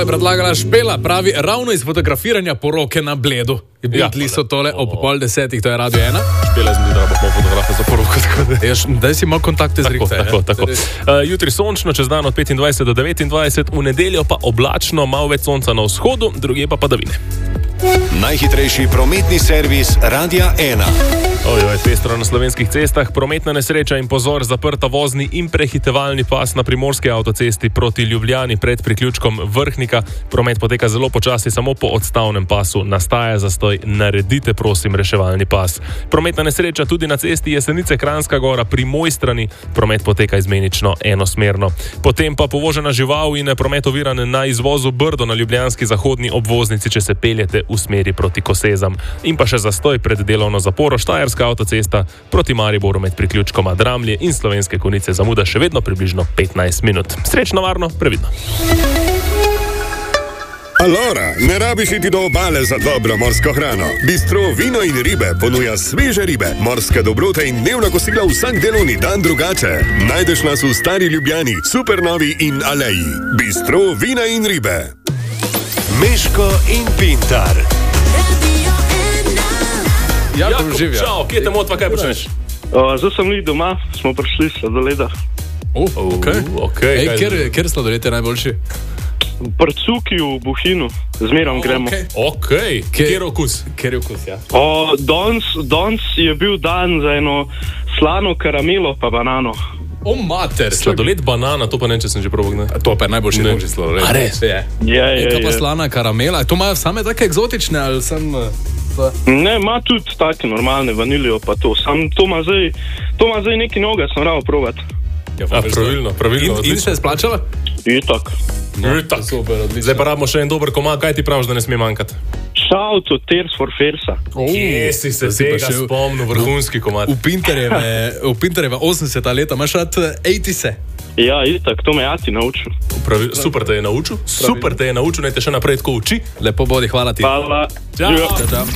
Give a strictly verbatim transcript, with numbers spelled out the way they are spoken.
tole predlagala Špela, pravi ravno iz fotografiranja poroke na Bledu. Bili so tole ob pol desetih, to je Radio ena. Špela zmi, da bo fotografe za poroko. Daj si malo kontakte z Rikce. Tako, tako. Uh, jutri sončno, čez dan od petindvajset do devetindvajset, v nedeljo pa oblačno, malo več sonca na vzhodu, drugje pa padavine. Najhitrejši prometni servis Radia ena. Ojoj, pestro na slovenskih cestah, prometna nesreča in pozor, zaprta vozni in prehitevalni pas na primorski avtocesti proti Ljubljani pred priključkom Vrhnika. Promet poteka zelo počasi, samo po odstavnem pasu. Nastaja zastoj, naredite prosim reševalni pas. Prometna nesreča tudi na cesti Jesenice Kranjska Gora pri Mojstrani. Promet poteka izmenično enosmerno. Potem pa povožena žival in promet oviran na izvozu Brdo na ljubljanski zahodni obvoznici, če se peljete v smeri proti Kosezam. In pa še zastoj pred delovno zaporo Štajerska avtocesta proti Mariboru med priključkoma Dramlje in Slovenske Konjice zamuda še vedno približno petnajst minut. Srečno, varno, previdno. Alora, ne rabiš iti do obale za dobro morsko hrano. Bistro Vino in ribe ponuja sveže ribe, morske dobrote in dnevna kosila vsak delovni dan drugače. Najdeš nas v Stari Ljubljani, Supernovi in Aleji. Bistro Vina in ribe. Meško in Pintar. Jakub, čau, kje te motva, kaj počneš? Uh, zdaj sem li doma, smo prišli sladoleda. Uh, ok. okay Ej, kjer, kjer sladoled je najboljši? Prcuki v Bohinju, zmerom oh, gremo. Ok, okay. Kjer okus? Kjer okus, ja. Uh, danes, danes je bil dan za eno slano karamelo pa banano. O, mater. Sladoled banana, to pa ne, če sem že probal. To pa je najboljši možni sladoled. A res? Je. Je, je, Kaj pa je. slana karamela? To imajo same take eksotične ali sem... Pa... Ne, ima tudi take normalne vanilijo pa to. Sam to ima zdaj, to ima zdaj neki noga, sem rao provat. Ja, A, pravilno, pravilno. In, in se je splačala? Itak. No, Itak. Super, odlično. Zdaj pa rabimo še en dober komad, kaj ti praviš, da ne sme manjkati? Shout to Tears for Fearsa. Oh, Kje si se tega spomnil, vrhunski komad? V Pintarjeve, v Pintarjeve osemdeseta leta, imaš rad osemdesete? Ja, itak, to me Ati naučil. Pravi, super te je naučil, super te je naučil, naj te še naprej tako uči. Lepo bodi, hvala ti. Hvala. Čau. Čau, čau.